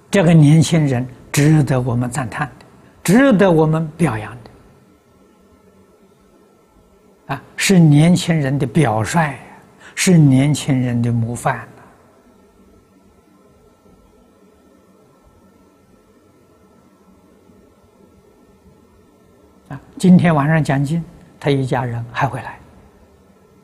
这个年轻人值得我们赞叹的，值得我们表扬的，是年轻人的表率，是年轻人的模范今天晚上讲经，他一家人还会来。